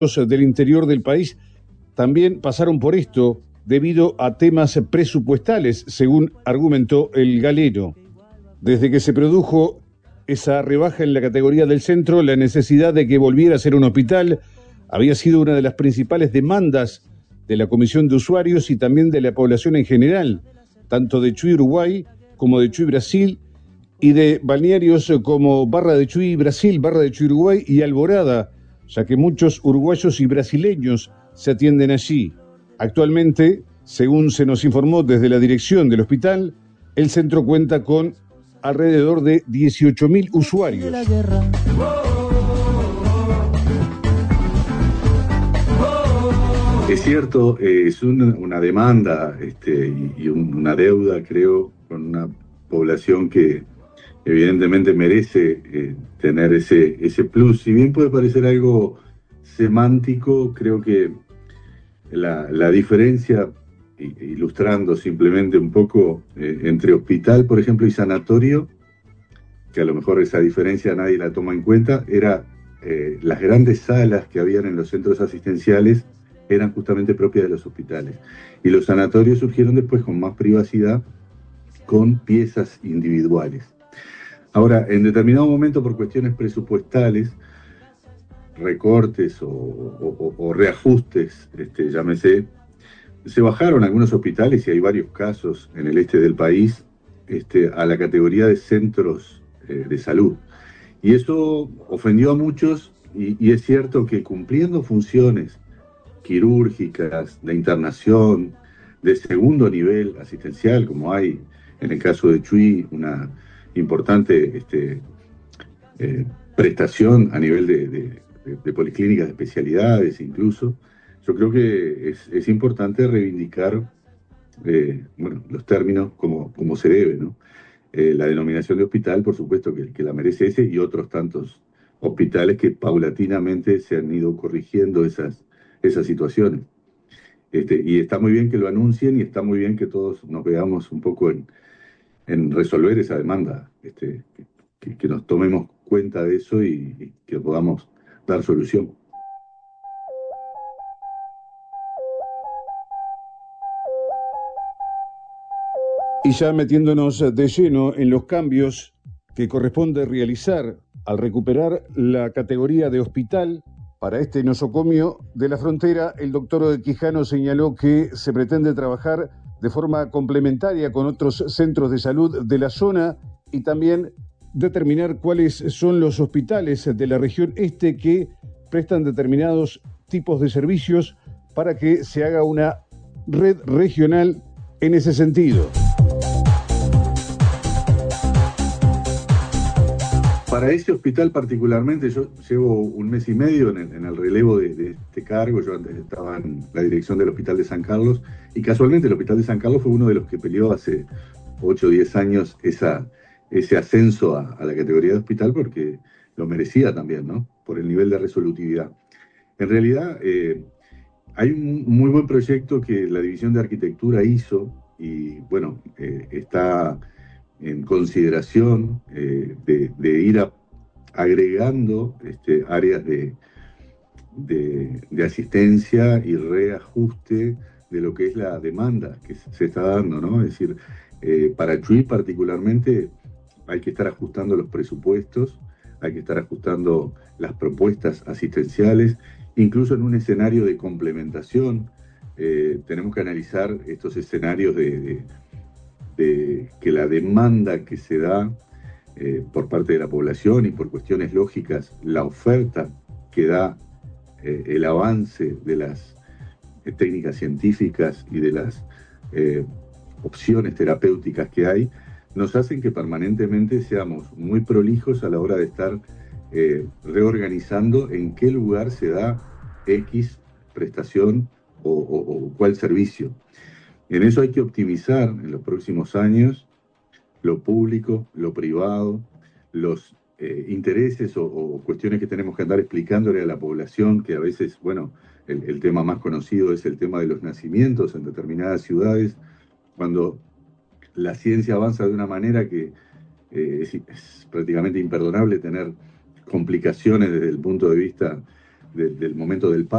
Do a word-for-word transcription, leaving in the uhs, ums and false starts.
del interior del país también pasaron por esto debido a temas presupuestales, según argumentó el galeno. Desde que se produjo esa rebaja en la categoría del centro, la necesidad de que volviera a ser un hospital había sido una de las principales demandas de la Comisión de Usuarios y también de la población en general, tanto de Chuy, Uruguay, como de Chuy, Brasil, y de balnearios como Barra de Chuy, Brasil, Barra de Chuy, Uruguay y Alborada, ya que muchos uruguayos y brasileños se atienden allí. Actualmente, según se nos informó desde la dirección del hospital, el centro cuenta con alrededor de dieciocho mil usuarios. Es cierto, eh, es una, una demanda este, y, y un, una deuda, creo, con una población que evidentemente merece eh, tener ese, ese plus. Si bien puede parecer algo semántico, creo que la, la diferencia, ilustrando simplemente un poco eh, entre hospital, por ejemplo, y sanatorio, que a lo mejor esa diferencia nadie la toma en cuenta, era eh, las grandes salas que habían en los centros asistenciales eran justamente propias de los hospitales. Y los sanatorios surgieron después con más privacidad, con piezas individuales. Ahora, en determinado momento, por cuestiones presupuestales, recortes o, o, o reajustes, este, llámese, se bajaron algunos hospitales, y hay varios casos en el este del país, este, a la categoría de centros eh, de salud. Y eso ofendió a muchos, y, y es cierto que cumpliendo funciones quirúrgicas, de internación, de segundo nivel asistencial, como hay en el caso de Chuy, una importante este, eh, prestación a nivel de, de, de, de policlínicas de especialidades incluso. Yo creo que es, es importante reivindicar eh, bueno, los términos como, como se debe, ¿no? Eh, la denominación de hospital, por supuesto, que, que la merece ese y otros tantos hospitales que paulatinamente se han ido corrigiendo esas, esas situaciones. Este, y está muy bien que lo anuncien y está muy bien que todos nos veamos un poco en, en resolver esa demanda, este, que, que nos tomemos cuenta de eso y, y que podamos dar solución. Y ya metiéndonos de lleno en los cambios que corresponde realizar al recuperar la categoría de hospital, para este nosocomio de la frontera, el doctor Quijano señaló que se pretende trabajar de forma complementaria con otros centros de salud de la zona y también determinar cuáles son los hospitales de la región este que prestan determinados tipos de servicios para que se haga una red regional en ese sentido. Para ese hospital particularmente, yo llevo un mes y medio en el, en el relevo de, de este cargo. Yo antes estaba en la dirección del Hospital de San Carlos, y casualmente el Hospital de San Carlos fue uno de los que peleó hace ocho o diez años esa, ese ascenso a, a la categoría de hospital, porque lo merecía también, ¿no? Por el nivel de resolutividad. En realidad, eh, hay un muy buen proyecto que la División de Arquitectura hizo, y bueno, eh, está en consideración eh, de, de ir a, agregando este, áreas de, de, de asistencia y reajuste de lo que es la demanda que se está dando, ¿no? Es decir, eh, para Chuy particularmente hay que estar ajustando los presupuestos, hay que estar ajustando las propuestas asistenciales, incluso en un escenario de complementación. Eh, tenemos que analizar estos escenarios de, de de que la demanda que se da eh, por parte de la población y por cuestiones lógicas, la oferta que da eh, el avance de las eh, técnicas científicas y de las eh, opciones terapéuticas que hay, nos hacen que permanentemente seamos muy prolijos a la hora de estar eh, reorganizando en qué lugar se da X prestación o, o, o cuál servicio. En eso hay que optimizar en los próximos años lo público, lo privado, los eh, intereses o, o cuestiones que tenemos que andar explicándole a la población, que a veces, bueno, el, el tema más conocido es el tema de los nacimientos en determinadas ciudades, cuando la ciencia avanza de una manera que eh, es, es prácticamente imperdonable tener complicaciones desde el punto de vista de, del momento del parto.